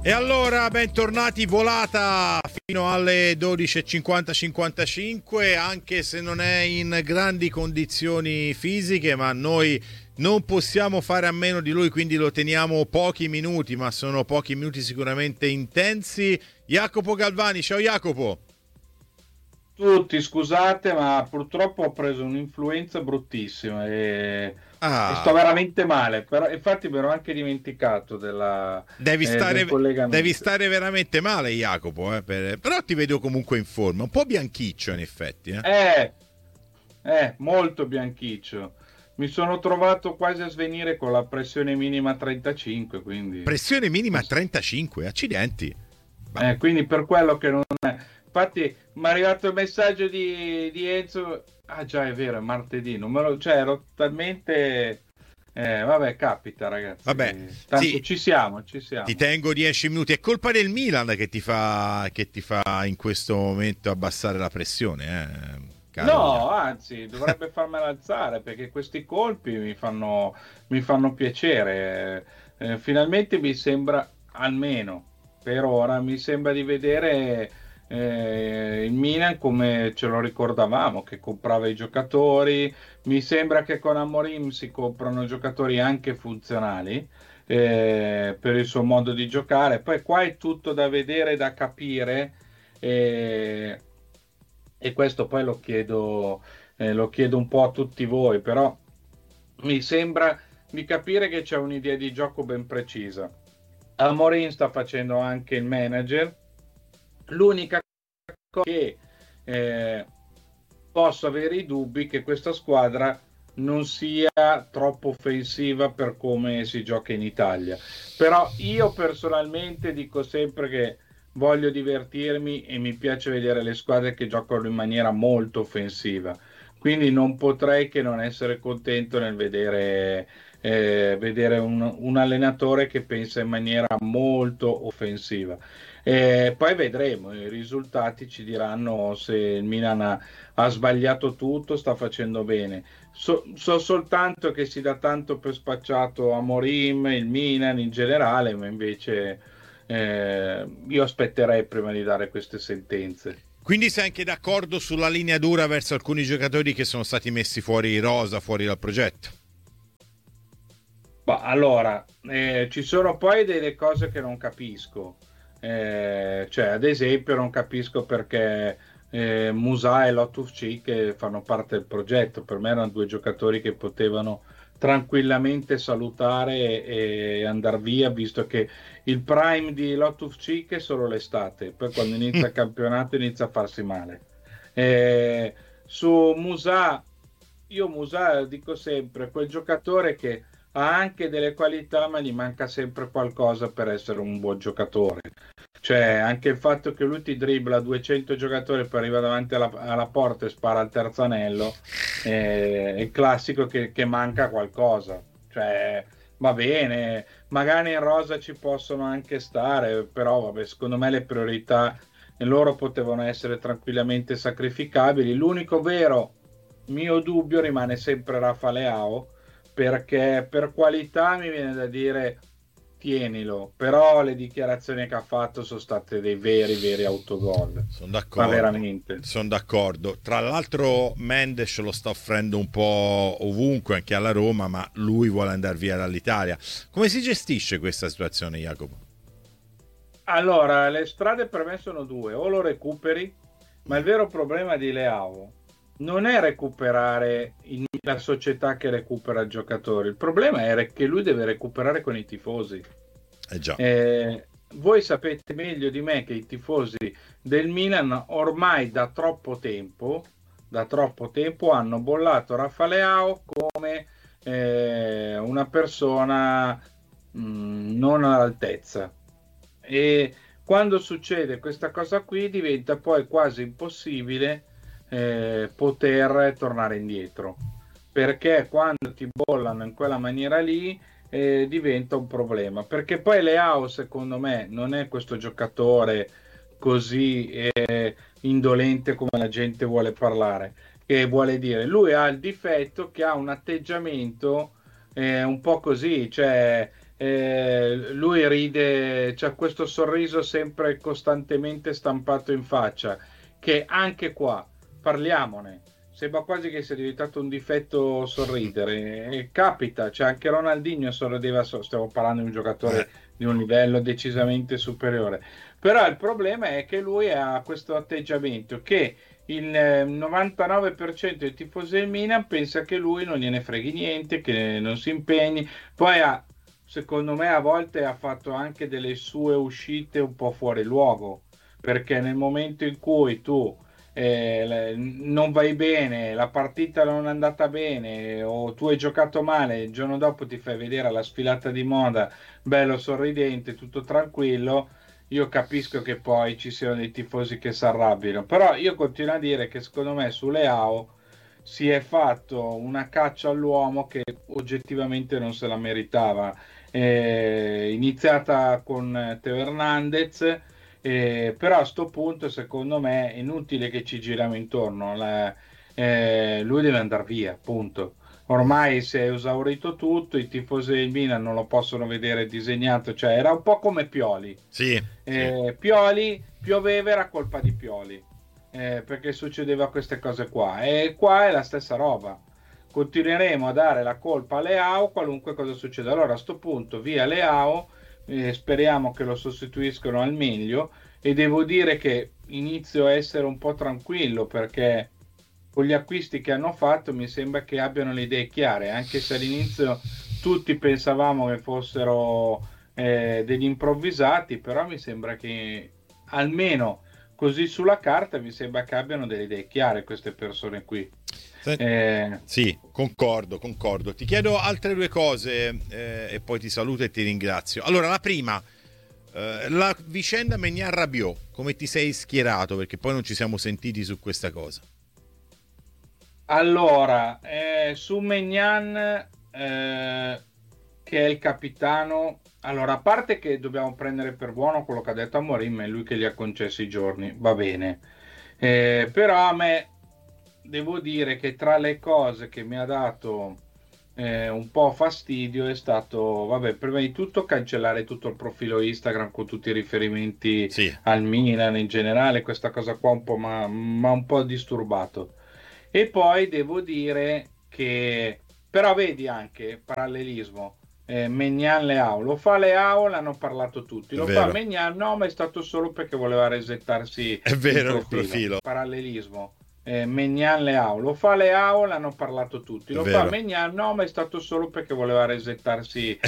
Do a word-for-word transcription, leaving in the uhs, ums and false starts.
E allora, bentornati, volata fino alle dodici e cinquanta cinquantacinque, anche se non è in grandi condizioni fisiche, ma noi non possiamo fare a meno di lui, quindi lo teniamo pochi minuti, ma sono pochi minuti sicuramente intensi. Jacopo Galvani, ciao Jacopo. Tutti, scusate, ma purtroppo ho preso un'influenza bruttissima e, e sto Ah, veramente male. Però, infatti, mi ero anche dimenticato della, devi eh, del stare, devi collegamento. stare veramente male, Jacopo, eh, per- però ti vedo comunque in forma, un po' bianchiccio in effetti, eh. Eh, eh, molto bianchiccio. Mi sono trovato quasi a svenire con la pressione minima trentacinque, quindi, Pressione minima trentacinque, accidenti. Ma eh, quindi per quello che non è. Infatti, mi è arrivato il messaggio di, di Enzo. Ah, già, è vero, è martedì. Non me lo, cioè, ero talmente. Eh, vabbè, capita, vabbè, ragazzi. Tanto sì, ci siamo, ci ti siamo. tengo dieci minuti. È colpa del Milan che ti fa, che ti fa in questo momento abbassare la pressione, eh, caro No, Jacopo. anzi, dovrebbe farmela alzare perché questi colpi mi fanno, mi fanno piacere. Eh, finalmente mi sembra, almeno per ora, mi sembra di vedere eh, il Milan come ce lo ricordavamo, che comprava i giocatori. Mi sembra che con Amorim si comprano giocatori anche funzionali eh, per il suo modo di giocare. Poi qua è tutto da vedere, da capire. eh, e questo poi lo chiedo, eh, lo chiedo un po' a tutti voi, però mi sembra di capire che c'è un'idea di gioco ben precisa. Amorim sta facendo anche il manager. L'unica cosa che eh, posso avere i dubbi che questa squadra non sia troppo offensiva per come si gioca in Italia. Però io personalmente dico sempre che voglio divertirmi e mi piace vedere le squadre che giocano in maniera molto offensiva. Quindi non potrei che non essere contento nel vedere, eh, vedere un, un allenatore che pensa in maniera molto offensiva. Eh, poi vedremo, i risultati ci diranno se il Milan ha, ha sbagliato tutto, sta facendo bene. So, so soltanto che si dà tanto per spacciato Amorim, il Milan in generale, ma invece eh, io aspetterei prima di dare queste sentenze. Quindi sei anche d'accordo sulla linea dura verso alcuni giocatori che sono stati messi fuori rosa, fuori dal progetto? Ma allora, eh, ci sono poi delle cose che non capisco. Eh, cioè, ad esempio, non capisco perché eh, Musa e Lotuf-Cheek che fanno parte del progetto. Per me erano due giocatori che potevano tranquillamente salutare e, e andare via, visto che il prime di Lotuf-Cheek è solo l'estate. Poi quando inizia il campionato inizia a farsi male. Eh, su Musa, io Musa dico sempre, quel giocatore che ha anche delle qualità, ma gli manca sempre qualcosa per essere un buon giocatore. Cioè, anche il fatto che lui ti dribbla duecento giocatori per arrivare davanti alla, alla porta e spara al terzo anello, eh, è il classico che, che manca qualcosa. Cioè, va bene, magari in rosa ci possono anche stare, però vabbè, secondo me le priorità loro potevano essere tranquillamente sacrificabili. L'unico vero mio dubbio rimane sempre Rafa Leao perché per qualità mi viene da dire tienilo, però le dichiarazioni che ha fatto sono state dei veri, veri autogol, Sono ma d'accordo, veramente. sono d'accordo. Tra l'altro Mendes lo sta offrendo un po' ovunque, anche alla Roma, ma lui vuole andare via dall'Italia. Come si gestisce questa situazione, Jacopo? Allora, le strade per me sono due, o lo recuperi, ma il vero problema di Leao non è recuperare il- la società che recupera il giocatore, il problema è che lui deve recuperare con i tifosi. Eh già. Eh, voi sapete meglio di me che i tifosi del Milan ormai da troppo tempo, da troppo tempo hanno bollato Rafa Leao come eh, una persona mh, non all'altezza. E quando succede questa cosa qui diventa poi quasi impossibile eh, poter tornare indietro, perché quando ti bollano in quella maniera lì eh, diventa un problema, perché poi Leao secondo me non è questo giocatore così eh, indolente come la gente vuole parlare, che vuole dire, lui ha il difetto che ha un atteggiamento eh, un po' così, cioè è eh, lui ride, c'ha questo sorriso sempre costantemente stampato in faccia, che anche qua, parliamone, sembra quasi che sia diventato un difetto sorridere. E capita, cioè anche Ronaldinho sorrideva, so- stiamo parlando di un Eh, giocatore di un livello decisamente superiore. Però il problema è che lui ha questo atteggiamento che il eh, novantanove per cento dei tifosi del Milan pensa che lui non gliene freghi niente, che non si impegni. Poi ha, secondo me, a volte ha fatto anche delle sue uscite un po' fuori luogo, perché nel momento in cui tu eh, le- non vai bene, la partita non è andata bene o tu hai giocato male, il giorno dopo ti fai vedere la sfilata di moda, bello sorridente, tutto tranquillo. Io capisco che poi ci siano dei tifosi che si arrabbiano, però io continuo a dire che secondo me su Leao si è fatto una caccia all'uomo che oggettivamente non se la meritava. Eh, iniziata con Teo Hernandez, eh, però a sto punto secondo me è inutile che ci giriamo intorno. La- eh, lui deve andare via, punto. Ormai si è esaurito tutto, i tifosi del Milan non lo possono vedere disegnato, cioè era un po' come Pioli. sì, sì. Eh, Pioli, pioveva, era colpa di Pioli, eh, perché succedeva queste cose qua. E qua è la stessa roba. Continueremo a dare la colpa a Leao qualunque cosa succeda. Allora a sto punto via Leao, eh, speriamo che lo sostituiscano al meglio e devo dire che inizio a essere un po' tranquillo perché con gli acquisti che hanno fatto mi sembra che abbiano le idee chiare, anche se all'inizio tutti pensavamo che fossero eh, degli improvvisati, però mi sembra che almeno così sulla carta mi sembra che abbiano delle idee chiare queste persone qui. Se- Eh, Sì, concordo, concordo. Ti chiedo altre due cose eh, e poi ti saluto e ti ringrazio. Allora, la prima, eh, la vicenda Maignan-Rabiot, come ti sei schierato? Perché poi non ci siamo sentiti su questa cosa. allora, eh, su Maignan, eh, che è il capitano, allora, a parte che dobbiamo prendere per buono quello che ha detto Amorim, è lui che gli ha concesso i giorni, va bene. Eh, però a me devo dire che tra le cose che mi ha dato eh, un po' fastidio è stato, vabbè, prima di tutto cancellare tutto il profilo Instagram con tutti i riferimenti Sì, al Milan in generale, questa cosa qua un po' mi ha mi ha un po' disturbato. E poi devo dire che, però vedi anche parallelismo. Eh, Maignan Leao lo fa Leao, l'hanno parlato tutti, è lo fa vero. Maignan no, ma è stato solo perché voleva resettarsi È il vero il profilo. profilo, Parallelismo. Eh, Maignan Leao lo fa Leao, l'hanno parlato tutti, è lo fa vero. Maignan no, ma è stato solo perché voleva resettarsi